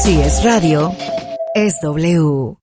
Si es radio, es W.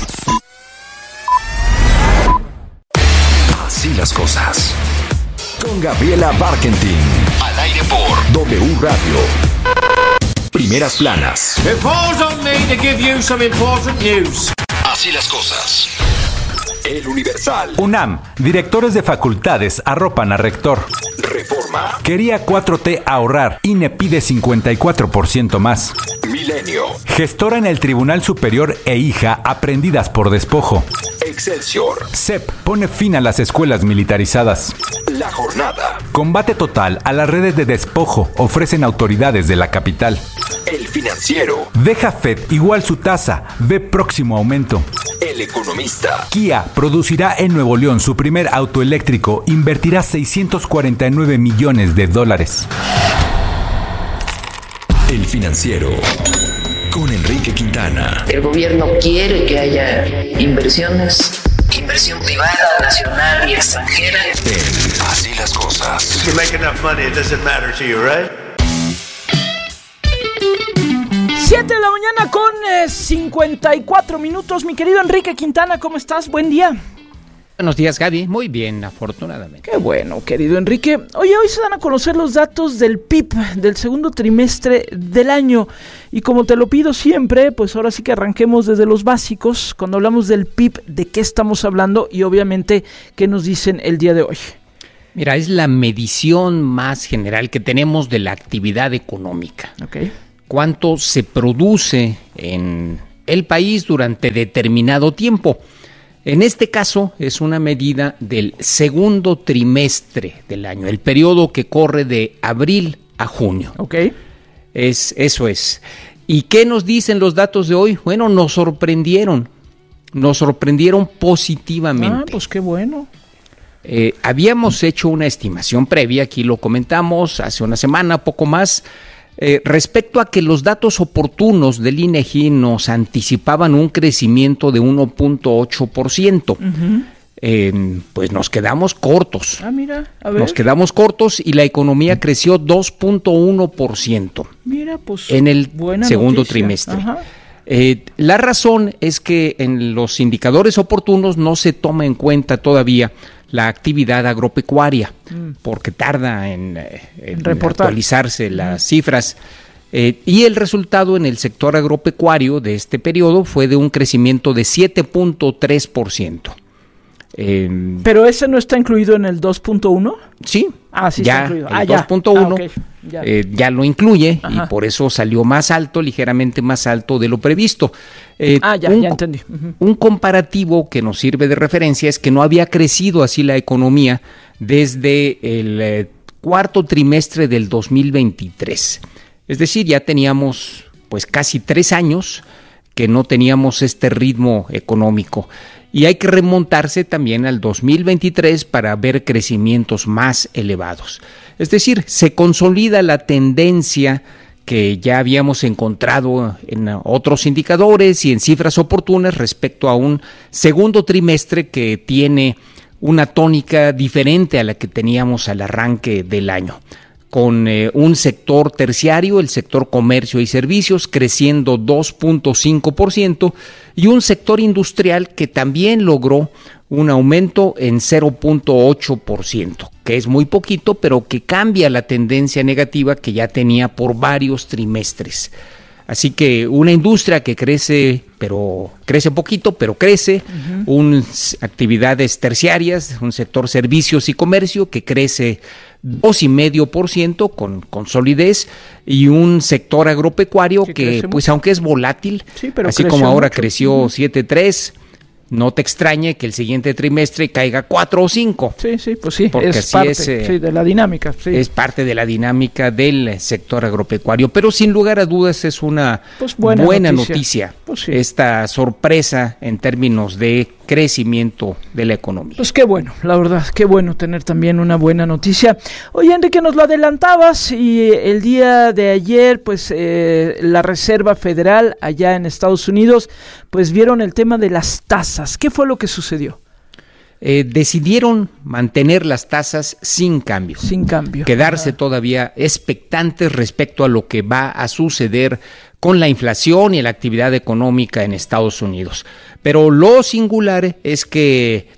Así las cosas. Con Gabriela Barkentin. Al aire por W Radio. Primeras planas. It falls on me to give you some important news. Así las cosas. El Universal. UNAM. Directores de facultades arropan a rector. Reforma. Quería 4T ahorrar. INE pide 54% más. Milenio. Gestora en el Tribunal Superior e hija aprehendidas por despojo. Excelsior. CEP pone fin a las escuelas militarizadas. La Jornada. Combate total a las redes de despojo, ofrecen autoridades de la capital. El Financiero. Deja Fed igual su tasa, ve próximo aumento. El Economista. Kia producirá en Nuevo León su primer auto eléctrico, invertirá $649 millones. El Financiero. Con Enrique Quintana. El gobierno quiere que haya inversiones, inversión privada, nacional y extranjera. Así las cosas. You make enough money, it doesn't matter to you, right? 7 de la mañana con 54 minutos. Mi querido Enrique Quintana, ¿cómo estás? Buen día. Buenos días, Gaby. Muy bien, afortunadamente. Qué bueno, querido Enrique. Oye, hoy se dan a conocer los datos del PIB del segundo trimestre del año. Y como te lo pido siempre, pues ahora sí que arranquemos desde los básicos. Cuando hablamos del PIB, ¿de qué estamos hablando? Y obviamente, ¿qué nos dicen el día de hoy? Mira, es la medición más general que tenemos de la actividad económica. Okay. Cuánto se produce en el país durante determinado tiempo. En este caso es una medida del segundo trimestre del año, el periodo que corre de abril a junio. Okay. Eso es. ¿Y qué nos dicen los datos de hoy? Bueno, nos sorprendieron positivamente. Ah, pues qué bueno. Habíamos hecho una estimación previa, aquí lo comentamos hace una semana, poco más, respecto a que los datos oportunos del INEGI nos anticipaban un crecimiento de 1.8%. Uh-huh. Pues nos quedamos cortos. Ah, mira, a ver. Nos quedamos cortos y la economía creció 2.1%. Mira, pues en el segundo noticia. Trimestre. Ajá. La razón es que en los indicadores oportunos no se toma en cuenta todavía la actividad agropecuaria, porque tarda en actualizarse las cifras. Y el resultado en el sector agropecuario de este periodo fue de un crecimiento de 7.3%. ¿Pero ese no está incluido en el 2.1? Sí. Ah, sí ya, está incluido. El 2.1 okay. Ya lo incluye. Ajá. Y por eso salió más alto, ligeramente más alto de lo previsto. Ya entendí. Uh-huh. Un comparativo que nos sirve de referencia es que no había crecido así la economía desde el cuarto trimestre del 2023. Es decir, ya teníamos pues casi 3 años que no teníamos este ritmo económico. Y hay que remontarse también al 2023 para ver crecimientos más elevados. Es decir, se consolida la tendencia que ya habíamos encontrado en otros indicadores y en cifras oportunas respecto a un segundo trimestre que tiene una tónica diferente a la que teníamos al arranque del año, con un sector terciario, el sector comercio y servicios, creciendo 2.5%, y un sector industrial que también logró un aumento en 0.8%, que es muy poquito, pero que cambia la tendencia negativa que ya tenía por varios trimestres. Así que una industria que crece, pero crece poquito, pero crece, actividades terciarias, un sector servicios y comercio que crece 2.5% con solidez, y un sector agropecuario que pues aunque es volátil, sí, pero así como ahora creció 7.3%, no te extrañe que el siguiente trimestre caiga 4 o 5. Sí, pues sí, porque es así parte de la dinámica. Sí. Es parte de la dinámica del sector agropecuario, pero sin lugar a dudas es una buena noticia pues sí. Esta sorpresa en términos de crecimiento de la economía. Pues qué bueno, la verdad, qué bueno tener también una buena noticia. Oye, Enrique, nos lo adelantabas y el día de ayer, pues la Reserva Federal allá en Estados Unidos, pues vieron el tema de las tasas. ¿Qué fue lo que sucedió? decidieron mantener las tasas sin cambio. Sin cambio. Quedarse todavía expectantes respecto a lo que va a suceder con la inflación y la actividad económica en Estados Unidos. Pero lo singular es que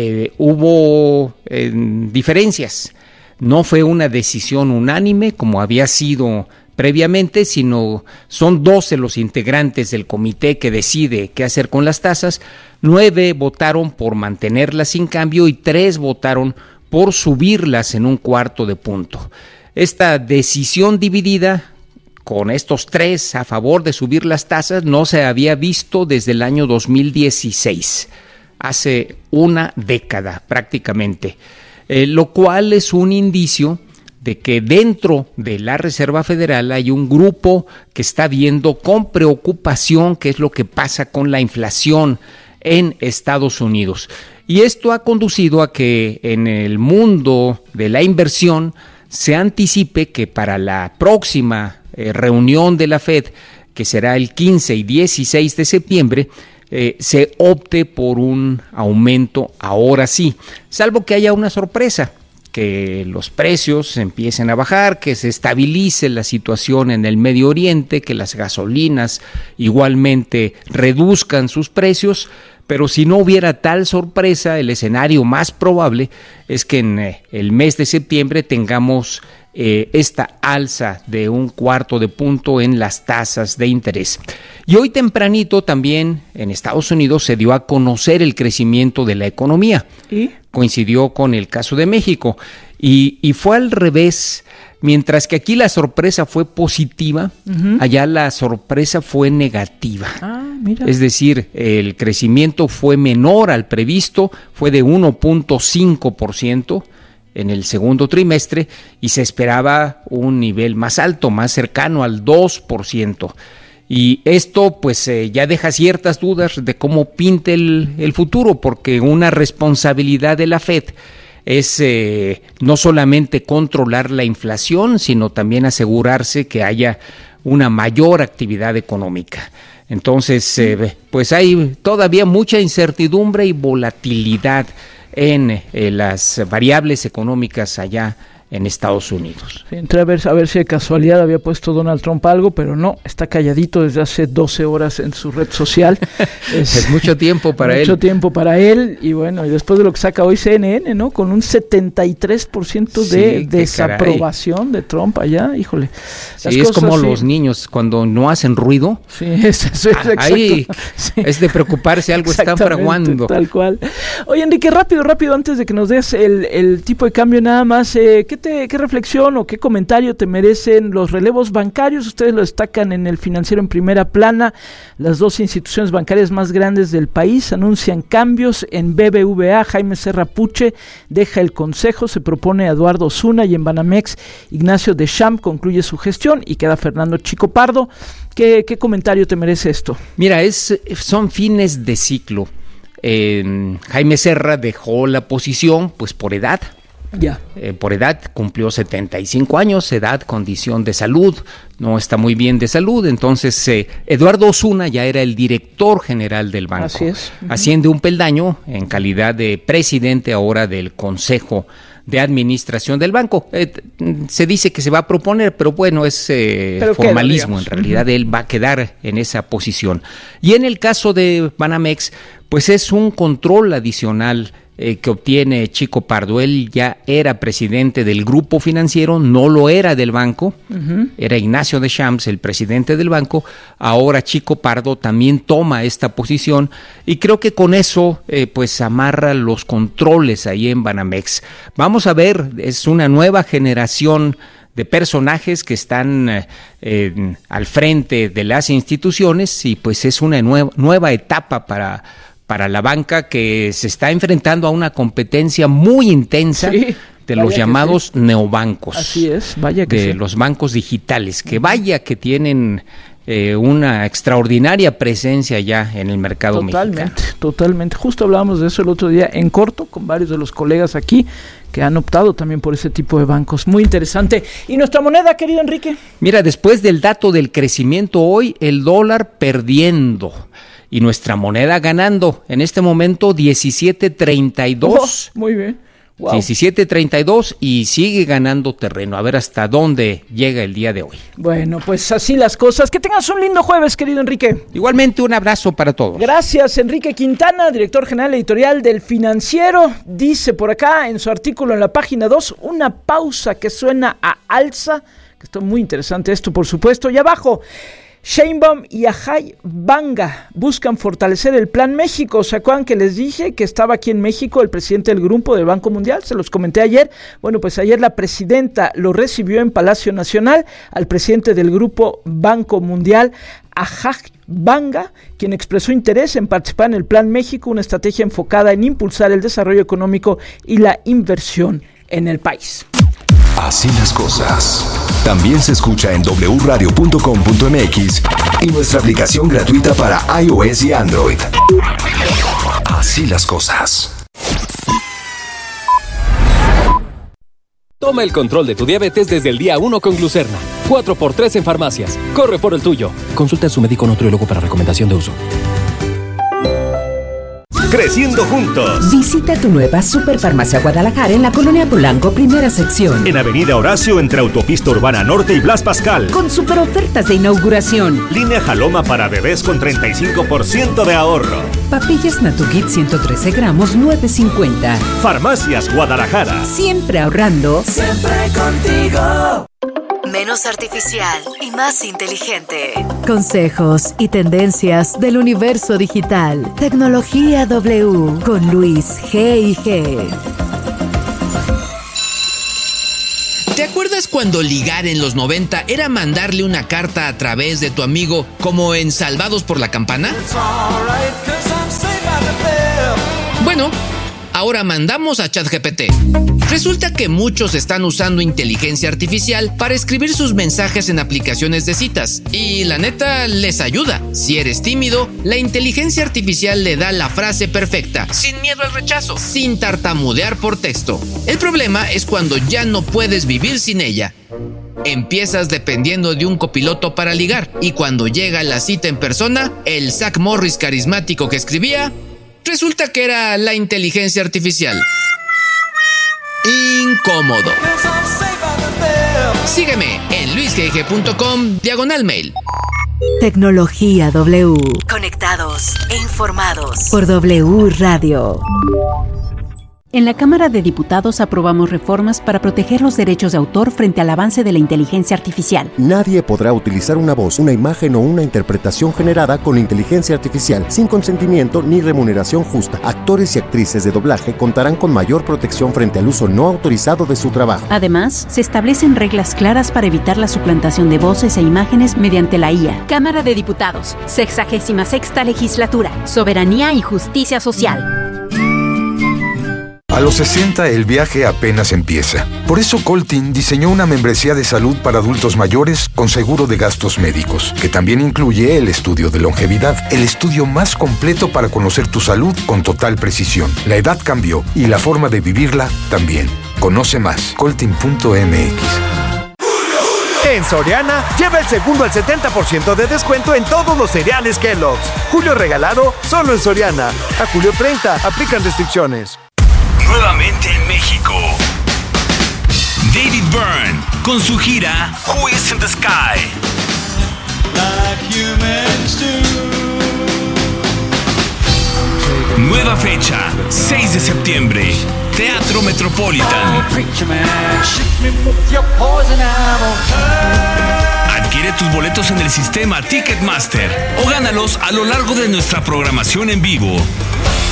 hubo diferencias. No fue una decisión unánime como había sido previamente, sino son 12 los integrantes del comité que decide qué hacer con las tasas. 9 votaron por mantenerlas sin cambio y 3 votaron por subirlas en 1/4 punto. Esta decisión dividida con estos 3 a favor de subir las tasas no se había visto desde el año 2016, hace una década prácticamente, lo cual es un indicio de que dentro de la Reserva Federal hay un grupo que está viendo con preocupación qué es lo que pasa con la inflación en Estados Unidos. Y esto ha conducido a que en el mundo de la inversión se anticipe que para la próxima reunión de la Fed, que será el 15 y 16 de septiembre, se opte por un aumento ahora sí, salvo que haya una sorpresa, que los precios empiecen a bajar, que se estabilice la situación en el Medio Oriente, que las gasolinas igualmente reduzcan sus precios, pero si no hubiera tal sorpresa, el escenario más probable es que en el mes de septiembre tengamos esta alza de 1/4 punto en las tasas de interés. Y hoy tempranito también en Estados Unidos se dio a conocer el crecimiento de la economía. ¿Y? Coincidió con el caso de México y fue al revés. Mientras que aquí la sorpresa fue positiva, allá la sorpresa fue negativa. Mira. Es decir, el crecimiento fue menor al previsto, fue de 1.5% en el segundo trimestre y se esperaba un nivel más alto, más cercano al 2%. Y esto pues ya deja ciertas dudas de cómo pinte el futuro, porque una responsabilidad de la Fed es no solamente controlar la inflación, sino también asegurarse que haya una mayor actividad económica. Entonces, pues hay todavía mucha incertidumbre y volatilidad en las variables económicas allá en Estados Unidos. Sí, entré a ver si de casualidad había puesto Donald Trump algo, pero no, está calladito desde hace 12 horas en su red social. Es mucho tiempo para él. Mucho tiempo para él, y bueno, y después de lo que saca hoy CNN, ¿no? Con un 73% de desaprobación de Trump allá, híjole. Sí, es como los niños, cuando no hacen ruido. Sí, eso es ahí es de preocuparse, algo están fraguando. Tal cual. Oye, Enrique, rápido, antes de que nos des el tipo de cambio nada más, ¿qué reflexión o qué comentario te merecen los relevos bancarios? Ustedes lo destacan en El Financiero en primera plana. Las 2 instituciones bancarias más grandes del país anuncian cambios. En BBVA, Jaime Serra Puche deja el consejo, se propone a Eduardo Osuna, y en Banamex, Ignacio Deschamps concluye su gestión y queda Fernando Chico Pardo. ¿Qué comentario te merece esto? Mira, son fines de ciclo. Jaime Serra dejó la posición pues por edad. Por edad, cumplió 75 años, edad, condición de salud, no está muy bien de salud. Entonces Eduardo Osuna ya era el director general del banco. Así es. Asciende un peldaño en calidad de presidente ahora del Consejo de Administración del banco. Se dice que se va a proponer, pero bueno, es formalismo. En realidad él va a quedar en esa posición. Y en el caso de Banamex, pues es un control adicional que obtiene Chico Pardo. Él ya era presidente del grupo financiero, no lo era del banco, era Ignacio Deschamps el presidente del banco. Ahora Chico Pardo también toma esta posición y creo que con eso pues amarra los controles ahí en Banamex. Vamos a ver, es una nueva generación de personajes que están al frente de las instituciones y pues es una nueva etapa para la banca, que se está enfrentando a una competencia muy intensa de los llamados neobancos. Así es, vaya que de los bancos digitales, que vaya que tienen una extraordinaria presencia ya en el mercado mexicano. Totalmente. Justo hablábamos de eso el otro día en corto con varios de los colegas aquí que han optado también por ese tipo de bancos. Muy interesante. ¿Y nuestra moneda, querido Enrique? Mira, después del dato del crecimiento hoy, el dólar perdiendo. y nuestra moneda ganando. En este momento 17.32. Muy bien. Wow. 17.32 y sigue ganando terreno. A ver hasta dónde llega el día de hoy. Bueno, pues así las cosas. Que tengas un lindo jueves, querido Enrique. Igualmente, un abrazo para todos. Gracias, Enrique Quintana, director general editorial del Financiero. Dice por acá en su artículo en la página 2, una pausa que suena a alza, que está muy interesante esto, por supuesto. Y abajo, Sheinbaum y Ajay Banga buscan fortalecer el Plan México. ¿Se acuerdan que les dije que estaba aquí en México el presidente del Grupo del Banco Mundial? Se los comenté ayer. Bueno, pues ayer la presidenta lo recibió en Palacio Nacional al presidente del Grupo Banco Mundial, Ajay Banga, quien expresó interés en participar en el Plan México, una estrategia enfocada en impulsar el desarrollo económico y la inversión en el país. Así las cosas. También se escucha en wradio.com.mx y nuestra aplicación gratuita para iOS y Android. Así las cosas. Toma el control de tu diabetes desde el día 1 con Glucerna. 4x3 en farmacias. Corre por el tuyo. Consulta a su médico nutriólogo para recomendación de uso. Creciendo juntos. Visita tu nueva Superfarmacia Guadalajara en la Colonia Polanco, primera sección. En Avenida Horacio, entre Autopista Urbana Norte y Blas Pascal. Con super ofertas de inauguración. Línea Jaloma para bebés con 35% de ahorro. Papillas Naturgit 113 gramos, 9.50. Farmacias Guadalajara. Siempre ahorrando. Siempre contigo. Menos artificial y más inteligente. Consejos y tendencias del universo digital. Tecnología W con Luis G&G. ¿Te acuerdas cuando ligar en los 90 era mandarle una carta a través de tu amigo como en Salvados por la Campana? Bueno, ahora mandamos a ChatGPT. Resulta que muchos están usando inteligencia artificial para escribir sus mensajes en aplicaciones de citas. Y la neta, les ayuda. Si eres tímido, la inteligencia artificial le da la frase perfecta, sin miedo al rechazo, sin tartamudear por texto. El problema es cuando ya no puedes vivir sin ella. Empiezas dependiendo de un copiloto para ligar, y cuando llega la cita en persona, el Zach Morris carismático que escribía, resulta que era la inteligencia artificial. Incómodo. Sígueme en luisgg.com/mail. Tecnología W. Conectados e informados. Por W Radio. En la Cámara de Diputados aprobamos reformas para proteger los derechos de autor frente al avance de la inteligencia artificial. Nadie podrá utilizar una voz, una imagen o una interpretación generada con inteligencia artificial sin consentimiento ni remuneración justa. Actores y actrices de doblaje contarán con mayor protección frente al uso no autorizado de su trabajo. Además, se establecen reglas claras para evitar la suplantación de voces e imágenes mediante la IA. Cámara de Diputados, 66ª Legislatura, Soberanía y Justicia Social. A los 60 el viaje apenas empieza. Por eso Coltin diseñó una membresía de salud para adultos mayores con seguro de gastos médicos, que también incluye el estudio de longevidad, el estudio más completo para conocer tu salud con total precisión. La edad cambió y la forma de vivirla también. Conoce más, coltin.mx. En Soriana, lleva el segundo al 70% de descuento en todos los cereales Kellogg's. Julio regalado, solo en Soriana. A julio 30, aplican restricciones. Nuevamente en México. David Byrne con su gira Who is in the Sky. Nueva fecha, 6 de septiembre, Teatro Metropolitan. Adquiere tus boletos en el sistema Ticketmaster o gánalos a lo largo de nuestra programación en vivo.